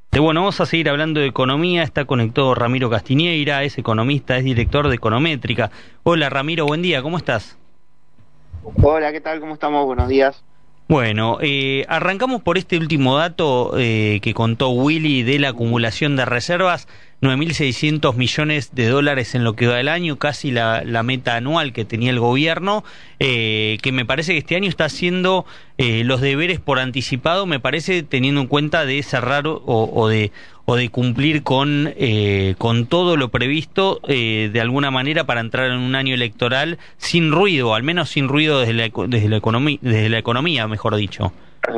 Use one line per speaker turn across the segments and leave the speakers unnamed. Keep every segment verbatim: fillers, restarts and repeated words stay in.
De bueno, vamos a seguir hablando de economía. Está conectado Ramiro Castiñeira, es economista, es director de Econométrica. Hola Ramiro, buen día, ¿cómo estás?
Hola, ¿qué tal? ¿Cómo estamos? Buenos días.
Bueno, eh, arrancamos por este último dato eh, que contó Willy de la acumulación de reservas, nueve mil seiscientos millones de dólares en lo que va del año, casi la, la meta anual que tenía el gobierno, eh, que me parece que este año está haciendo eh, los deberes por anticipado, me parece, teniendo en cuenta de cerrar o, o de o de cumplir con eh, con todo lo previsto eh, de alguna manera para entrar en un año electoral sin ruido, al menos sin ruido desde la, eco- desde la economía, desde la economía, mejor dicho.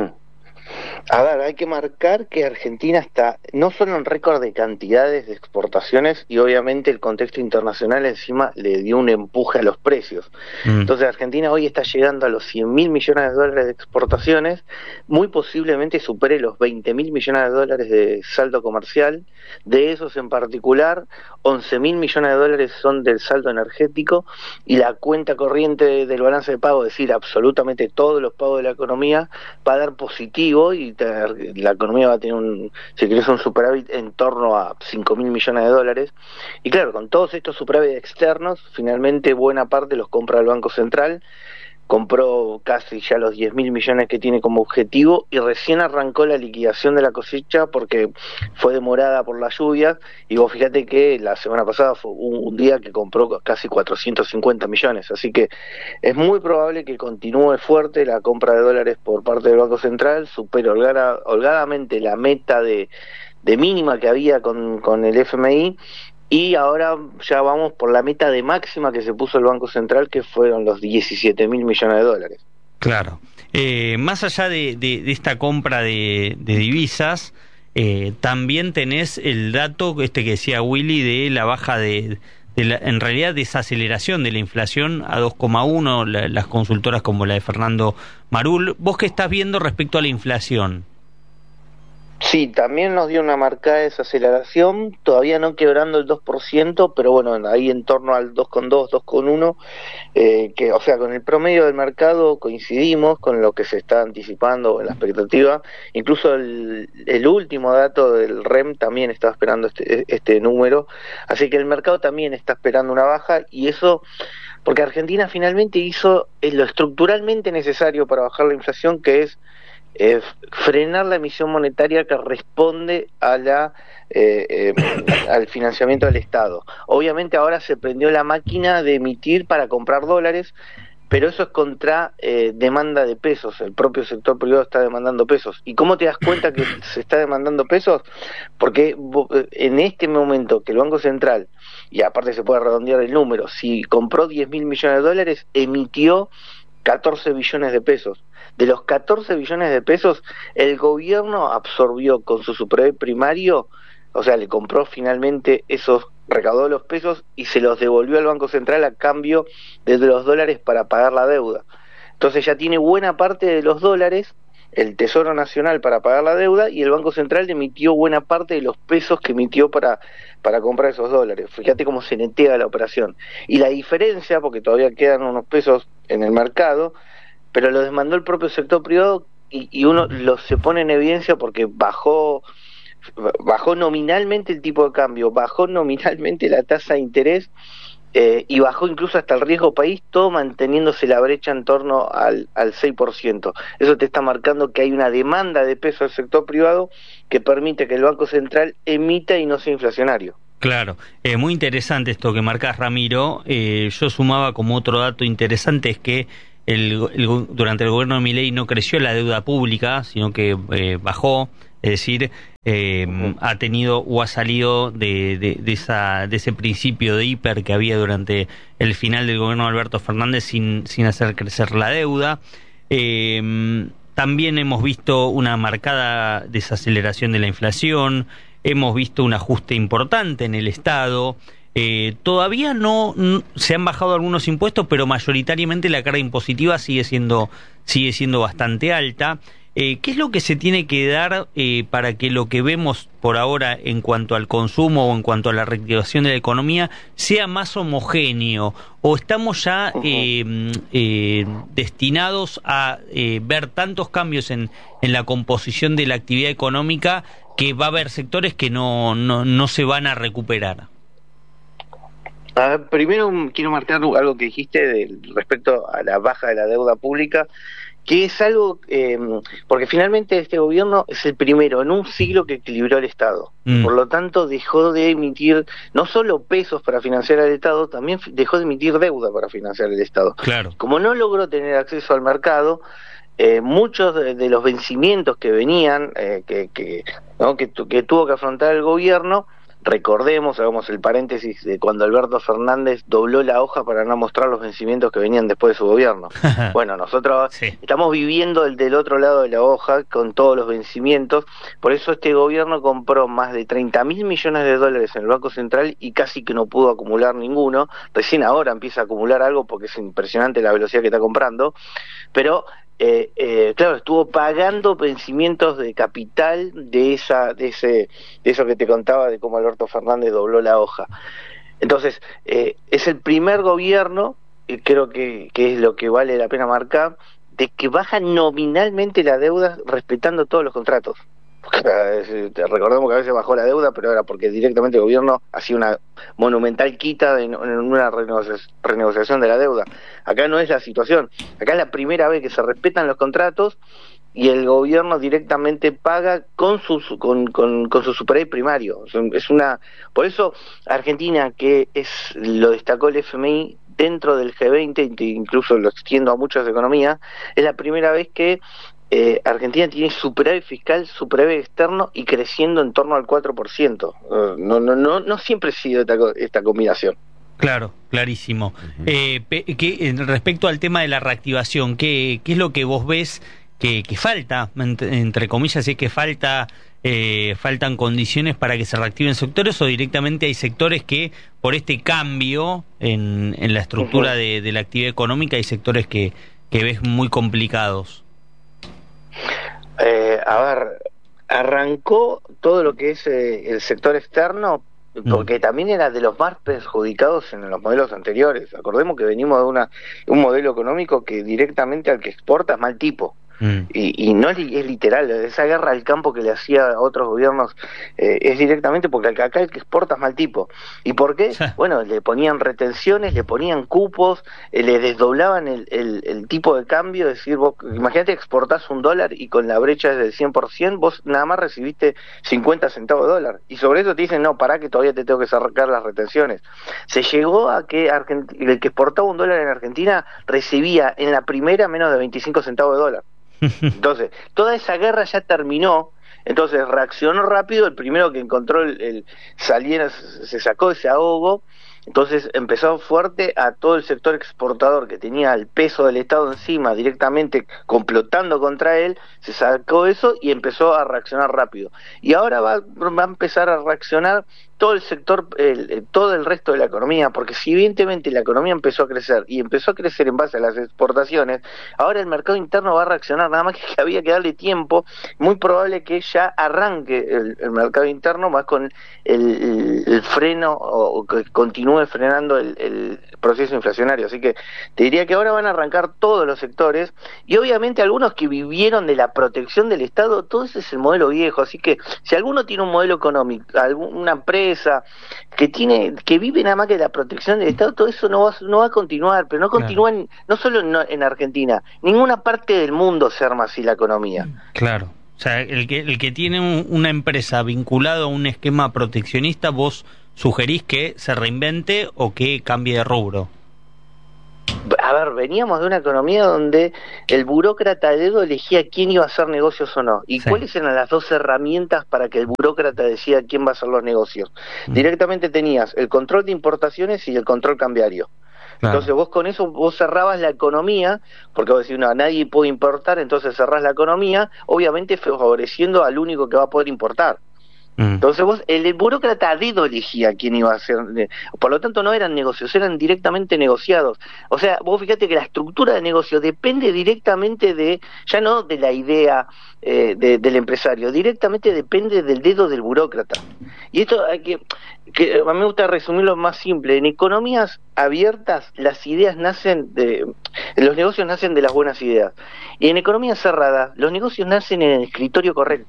A ver, hay que marcar que Argentina está no solo en récord de cantidades de exportaciones y obviamente el contexto internacional encima le dio un empuje a los precios.
Mm.
Entonces Argentina hoy está llegando a los cien mil millones de dólares de exportaciones, muy posiblemente supere los veinte mil millones de dólares de saldo comercial. De esos en particular, once mil millones de dólares son del saldo energético y la cuenta corriente del balance de pago, es decir, absolutamente todos los pagos de la economía, va a dar positivo y te, la economía va a tener un, si querés, un superávit en torno a cinco mil millones de dólares. Y claro, con todos estos superávit externos, finalmente buena parte los compra el Banco Central. Compró casi ya los diez mil millones que tiene como objetivo y recién arrancó la liquidación de la cosecha porque fue demorada por las lluvias. Y vos fíjate que la semana pasada fue un, un día que compró casi cuatrocientos cincuenta millones, así que es muy probable que continúe fuerte la compra de dólares por parte del Banco Central, supere holgada, holgadamente la meta de, de mínima que había con, con el F M I. Y ahora ya vamos por la meta de máxima que se puso el Banco Central, que fueron los diecisiete mil millones de dólares.
Claro. Eh, más allá de, de, de esta compra de, de divisas, eh, también tenés el dato este que decía Willy de la baja de, de la, en realidad desaceleración de la inflación a dos coma uno, la, las consultoras como la de Fernando Marul. ¿Vos qué estás viendo respecto a la inflación?
Sí, también nos dio una marcada desaceleración, todavía no quebrando el dos por ciento, pero bueno, ahí en torno al dos coma dos, dos coma uno, eh, que, o sea, con el promedio del mercado coincidimos con lo que se está anticipando en la expectativa. Incluso el, el último dato del R E M también estaba esperando este, este número, así que el mercado también está esperando una baja, y eso porque Argentina finalmente hizo lo estructuralmente necesario para bajar la inflación, que es Eh, frenar la emisión monetaria que responde a la eh, eh, al financiamiento del Estado. Obviamente ahora se prendió la máquina de emitir para comprar dólares, pero eso es contra eh, demanda de pesos. El propio sector privado está demandando pesos. ¿Y cómo te das cuenta que se está demandando pesos? Porque en este momento que el Banco Central, y aparte se puede redondear el número, si compró diez mil millones de dólares, emitió catorce billones de pesos. De los catorce billones de pesos, el gobierno absorbió con su superávit primario, o sea, le compró finalmente esos, recaudó los pesos y se los devolvió al Banco Central a cambio de los dólares para pagar la deuda. Entonces ya tiene buena parte de los dólares el Tesoro Nacional para pagar la deuda, y el Banco Central emitió buena parte de los pesos que emitió para, para comprar esos dólares. Fíjate cómo se netea la operación. Y la diferencia, porque todavía quedan unos pesos en el mercado, pero lo demandó el propio sector privado, y, y uno lo se pone en evidencia porque bajó bajó nominalmente el tipo de cambio, bajó nominalmente la tasa de interés, eh, y bajó incluso hasta el riesgo país, todo manteniéndose la brecha en torno al, al seis por ciento. Eso te está marcando que hay una demanda de peso del sector privado que permite que el Banco Central emita y no sea inflacionario.
Claro, eh, muy interesante esto que marcas, Ramiro. Eh, yo sumaba como otro dato interesante es que el, el, durante el gobierno de Milei no creció la deuda pública, sino que eh, bajó, es decir, eh, uh-huh. ha tenido o ha salido de, de, de, esa, de ese principio de hiper que había durante el final del gobierno de Alberto Fernández sin, sin hacer crecer la deuda. Eh, también hemos visto una marcada desaceleración de la inflación. Hemos visto un ajuste importante en el Estado. Eh, todavía no, no se han bajado algunos impuestos, pero mayoritariamente la carga impositiva sigue siendo sigue siendo bastante alta. Eh, ¿Qué es lo que se tiene que dar eh, para que lo que vemos por ahora en cuanto al consumo o en cuanto a la reactivación de la economía sea más homogéneo? ¿O estamos ya eh, eh, destinados a eh, ver tantos cambios en, en la composición de la actividad económica que va a haber sectores que no, no, no se van a recuperar?
A ver, primero quiero marcar algo que dijiste de, respecto a la baja de la deuda pública, que es algo, eh, porque finalmente este gobierno es el primero en un siglo que equilibró el Estado, mm. por lo tanto dejó de emitir no solo pesos para financiar al Estado, también dejó de emitir deuda para financiar el Estado.
Claro.
Como no logró tener acceso al mercado, eh, muchos de, de los vencimientos que venían, eh, que, que, ¿no? que, que tuvo que afrontar el gobierno, recordemos, hagamos el paréntesis de cuando Alberto Fernández dobló la hoja para no mostrar los vencimientos que venían después de su gobierno. Bueno, nosotros sí. estamos viviendo el del otro lado de la hoja con todos los vencimientos, por eso este gobierno compró más de treinta mil millones de dólares en el Banco Central y casi que no pudo acumular ninguno. Recién ahora empieza a acumular algo porque es impresionante la velocidad que está comprando, pero Eh, eh, claro, estuvo pagando vencimientos de capital de esa, de ese, de eso que te contaba de cómo Alberto Fernández dobló la hoja. Entonces, eh, es el primer gobierno, y creo que, que es lo que vale la pena marcar, de que baja nominalmente la deuda respetando todos los contratos. Recordemos que a veces bajó la deuda, pero era porque directamente el gobierno hacía una monumental quita en una renegociación de la deuda. Acá no es la situación, acá es la primera vez que se respetan los contratos y el gobierno directamente paga con su con, con, con su superávit primario. Es una, por eso Argentina, que es lo destacó el F M I dentro del G veinte, incluso lo extiendo a muchas economías, es la primera vez que Eh, Argentina tiene superávit fiscal, superávit externo y creciendo en torno al cuatro por ciento. Uh, no, no, no, no siempre ha sido esta, esta combinación.
Claro, clarísimo. Uh-huh. eh, que, respecto al tema de la reactivación, ¿qué, qué es lo que vos ves que, que falta, entre, entre comillas, es que falta eh, faltan condiciones para que se reactiven sectores, o directamente hay sectores que por este cambio en, en la estructura uh-huh. de, de la actividad económica hay sectores que, que ves muy complicados?
Eh, a ver, arrancó todo lo que es eh, el sector externo, porque mm. también era de los más perjudicados en los modelos anteriores. Acordemos que venimos de una un modelo económico que directamente al que exporta es mal tipo. Mm. Y, y no es, es literal, esa guerra al campo que le hacía a otros gobiernos eh, es directamente porque acá el que exporta es mal tipo. ¿Y por qué? Sí. Bueno, le ponían retenciones, le ponían cupos, eh, le desdoblaban el, el, el tipo de cambio, es decir, vos imagínate que exportás un dólar y con la brecha es del cien por ciento, vos nada más recibiste cincuenta centavos de dólar. Y sobre eso te dicen, no, pará que todavía te tengo que sacar las retenciones. Se llegó a que Argent- el que exportaba un dólar en Argentina recibía en la primera menos de veinticinco centavos de dólar. Entonces, toda esa guerra ya terminó, entonces reaccionó rápido, el primero que encontró el, el saliera, se sacó ese ahogo, entonces empezó fuerte a todo el sector exportador que tenía el peso del Estado encima, directamente complotando contra él, se sacó eso y empezó a reaccionar rápido. Y ahora va, va a empezar a reaccionar todo el sector, el, todo el resto de la economía, porque si evidentemente la economía empezó a crecer y empezó a crecer en base a las exportaciones, ahora el mercado interno va a reaccionar, nada más que había que darle tiempo, muy probable que ya arranque el, el mercado interno más con el, el, el freno o, o que continúe frenando el, el proceso inflacionario, así que te diría que ahora van a arrancar todos los sectores y obviamente algunos que vivieron de la protección del Estado, todo ese es el modelo viejo, así que si alguno tiene un modelo económico, alguna empresa que tiene que vive nada más que la protección del Estado, todo eso no va, no va a continuar, pero no continúa claro. en, no solo en, en Argentina, ninguna parte del mundo se arma así la economía.
Claro, o sea, el que el que tiene un, una empresa vinculada a un esquema proteccionista, vos sugerís que se reinvente o que cambie de rubro.
A ver, veníamos de una economía donde el burócrata a dedo elegía quién iba a hacer negocios o no. ¿Y sí. cuáles eran las dos herramientas para que el burócrata decida quién va a hacer los negocios? Mm. Directamente tenías el control de importaciones y el control cambiario. Claro. Entonces vos con eso vos cerrabas la economía, porque vos decís, no, nadie puede importar, entonces cerrás la economía, obviamente favoreciendo al único que va a poder importar. Entonces vos, el, el burócrata a dedo elegía quién iba a hacer, por lo tanto no eran negocios, eran directamente negociados. O sea, vos fíjate que la estructura de negocio depende directamente de, ya no de la idea eh, de, del empresario, directamente depende del dedo del burócrata. Y esto hay que, que a mí me gusta resumirlo más simple, en economías abiertas las ideas nacen de, los negocios nacen de las buenas ideas, y en economías cerradas los negocios nacen en el escritorio correcto.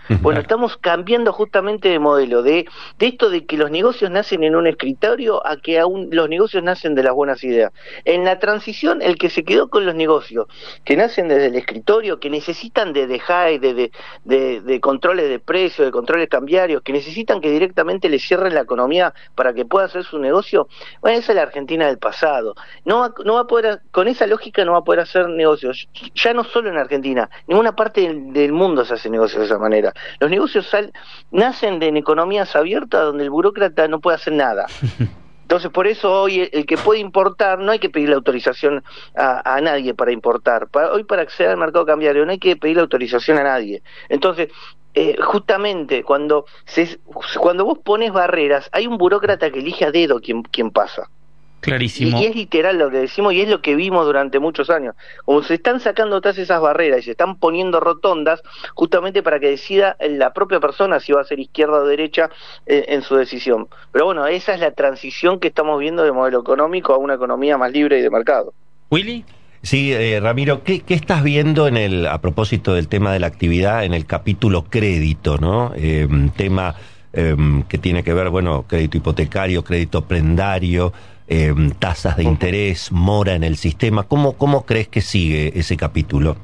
Bueno, estamos cambiando justamente de modelo, de, de esto de que los negocios nacen en un escritorio a que aún los negocios nacen de las buenas ideas. En la transición, el que se quedó con los negocios, que nacen desde el escritorio, que necesitan de dejar, de, de, de, de controles de precios, de controles cambiarios, que necesitan que directamente les cierren la economía para que pueda hacer su negocio, bueno, esa es la Argentina del pasado. No va, no va a poder, con esa lógica no va a poder hacer negocios, ya no solo en Argentina, ninguna parte del, del mundo se hace negocios de esa manera. Los negocios sal, nacen de en economías abiertas donde el burócrata no puede hacer nada. Entonces, por eso hoy el, el que puede importar, no hay que pedirle autorización a, a nadie para importar. Para, hoy para acceder al mercado cambiario no hay que pedirle autorización a nadie. Entonces, eh, justamente cuando, se, cuando vos pones barreras, hay un burócrata que elige a dedo quién, quién pasa.
Clarísimo.
Y, y es literal lo que decimos y es lo que vimos durante muchos años. Como se están sacando todas esas barreras y se están poniendo rotondas justamente para que decida la propia persona si va a ser izquierda o derecha eh, en su decisión. Pero bueno, esa es la transición que estamos viendo de modelo económico a una economía más libre y de mercado.
¿Willy?
Sí, eh, Ramiro, ¿qué, ¿qué estás viendo en el, a propósito del tema de la actividad, en el capítulo crédito, ¿no? Eh, tema eh, que tiene que ver, bueno, crédito hipotecario, crédito prendario, Eh, tasas de interés, mora en el sistema. ¿Cómo, cómo crees que sigue ese capítulo?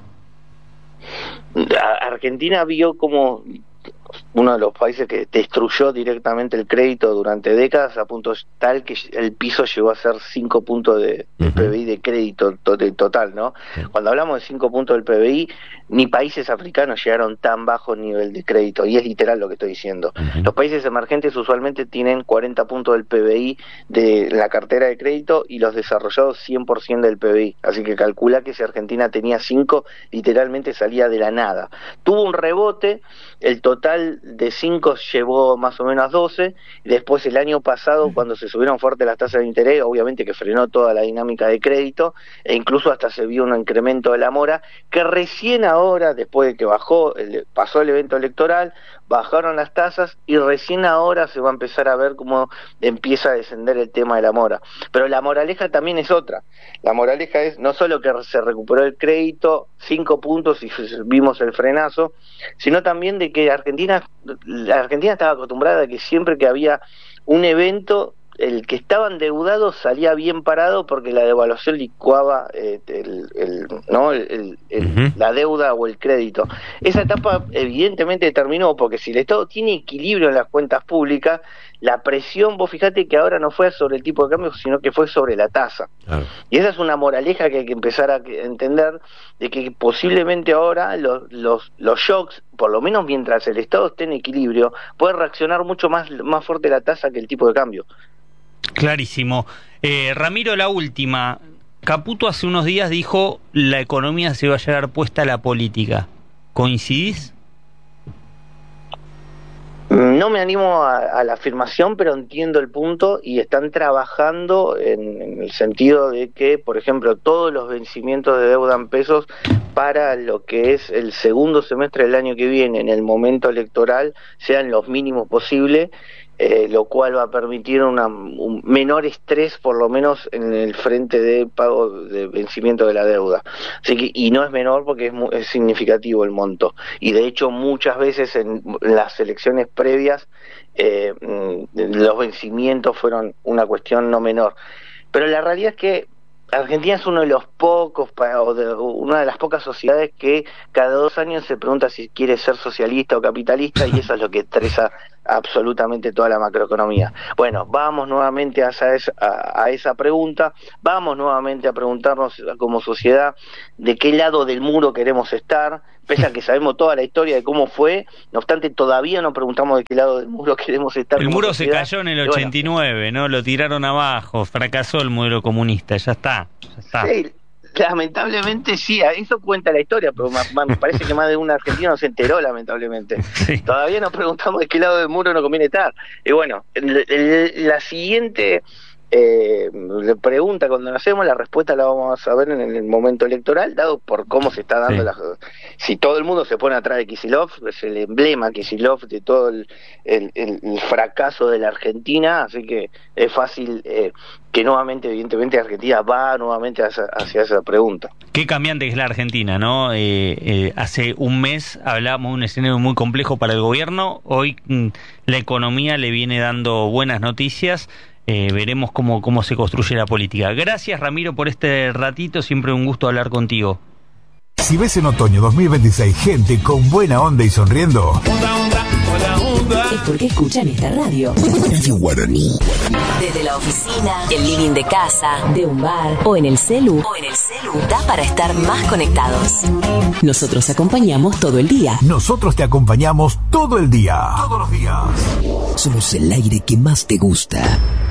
Argentina vio como uno de los países que destruyó directamente el crédito durante décadas, a punto tal que el piso llegó a ser cinco puntos de, de uh-huh. P B I de crédito to, de total, ¿no? Uh-huh. Cuando hablamos de cinco puntos del P B I, ni países africanos llegaron tan bajo nivel de crédito, y es literal lo que estoy diciendo. Uh-huh. Los países emergentes usualmente tienen cuarenta puntos del P B I de la cartera de crédito y los desarrollados cien por ciento del P B I, así que calcula que si Argentina tenía cinco, literalmente salía de la nada. Tuvo un rebote, el total de cinco llevó más o menos a doce, y después el año pasado, cuando se subieron fuerte las tasas de interés, obviamente que frenó toda la dinámica de crédito, e incluso hasta se vio un incremento de la mora, que recién ahora, después de que bajó, el, pasó el evento electoral, bajaron las tasas, y recién ahora se va a empezar a ver cómo empieza a descender el tema de la mora. Pero la moraleja también es otra. La moraleja es no solo que se recuperó el crédito, cinco puntos y vimos el frenazo, sino también de que Argentina, la Argentina estaba acostumbrada a que siempre que había un evento, el que estaba endeudado salía bien parado porque la devaluación licuaba eh, el, el, ¿no? el, el, uh-huh. la deuda o el crédito. Esa etapa evidentemente terminó porque si el Estado tiene equilibrio en las cuentas públicas, la presión, vos fijate que ahora no fue sobre el tipo de cambio, sino que fue sobre la tasa. Claro. Y esa es una moraleja que hay que empezar a entender, de que posiblemente ahora los, los, los shocks, por lo menos mientras el Estado esté en equilibrio, puede reaccionar mucho más, más fuerte la tasa que el tipo de cambio.
Clarísimo. Eh, Ramiro, la última. Caputo hace unos días dijo la economía se va a llevar puesta a la política. ¿Coincidís?
No me animo a, a la afirmación, pero entiendo el punto y están trabajando en, en el sentido de que, por ejemplo, todos los vencimientos de deuda en pesos para lo que es el segundo semestre del año que viene, en el momento electoral, sean los mínimos posibles, eh, lo cual va a permitir una, un menor estrés, por lo menos en el frente de pago de vencimiento de la deuda. Así que, y no es menor porque es, muy, es significativo el monto. Y de hecho muchas veces en las elecciones previas eh, los vencimientos fueron una cuestión no menor. Pero la realidad es que Argentina es uno de los pocos, o de, una de las pocas sociedades que cada dos años se pregunta si quiere ser socialista o capitalista, y eso es lo que estresa absolutamente toda la macroeconomía. Bueno, vamos nuevamente a esa, a, a esa pregunta, vamos nuevamente a preguntarnos como sociedad de qué lado del muro queremos estar, pese a que sabemos toda la historia de cómo fue, no obstante todavía no preguntamos de qué lado del muro queremos estar.
El
como
muro
sociedad.
Se cayó en el ochenta y nueve, bueno, ¿no? Lo tiraron abajo, fracasó el modelo comunista, ya está, ya está.
Sí, lamentablemente sí, eso cuenta la historia, pero me, me parece que más de un argentino se enteró, lamentablemente. Sí. Todavía nos preguntamos de qué lado del muro nos conviene estar. Y bueno, el, el, la siguiente eh, le pregunta cuando nacemos, la respuesta la vamos a saber en el momento electoral, dado por cómo se está dando
sí.
la... Si todo el mundo se pone atrás de Kicillof, es el emblema Kicillof de todo el, el, el, el fracaso de la Argentina, así que es fácil eh, que nuevamente, evidentemente, Argentina va nuevamente hacia, hacia esa pregunta.
Qué cambiante es la Argentina, ¿no? Eh, eh, hace un mes hablábamos de un escenario muy complejo para el gobierno, hoy mm, la economía le viene dando buenas noticias, eh, veremos cómo, cómo se construye la política. Gracias, Ramiro, por este ratito, siempre un gusto hablar contigo.
Si ves en otoño dos mil veintiséis gente con buena onda y sonriendo,
Onda, onda, hola, onda.
Es porque escuchan esta radio.
Radio Guaraní.
Desde la oficina, el living de casa, de un bar o en el celu. O en el celu. Da para estar más conectados. Nosotros acompañamos todo el día.
Nosotros te acompañamos todo el día. Todos los días.
Somos el aire que más te gusta.